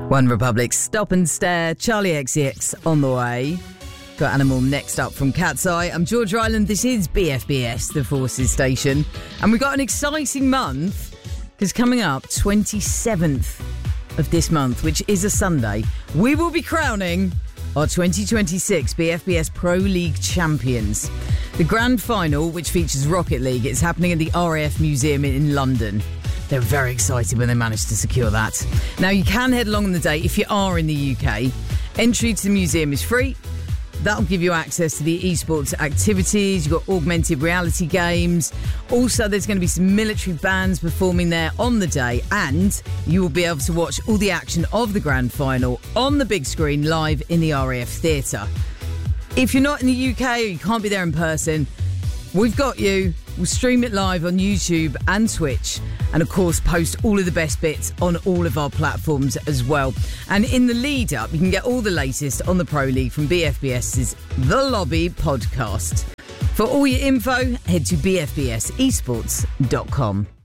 One Republic, Stop and Stare, Charlie XCX on the way. Got Animal next up from Cat's Eye. I'm George Ryland. This is BFBS, the Forces Station. And we've got an exciting month, because coming up, 27th of this month, which is a Sunday, we will be crowning our 2026 BFBS Pro League champions. The grand final, which features Rocket League, is happening at the RAF Museum in London. They were very excited when they managed to secure that. Now, you can head along on the day if you are in the UK. Entry to the museum is free. That'll give you access to the esports activities. You've got augmented reality games. Also, there's going to be some military bands performing there on the day. And you will be able to watch all the action of the grand final on the big screen live in the RAF Theatre. If you're not in the UK or you can't be there in person, we've got you. We'll stream it live on YouTube and Twitch. And, of course, post all of the best bits on all of our platforms as well. And in the lead-up, you can get all the latest on the Pro League from BFBS's The Lobby podcast. For all your info, head to bfbsesports.com.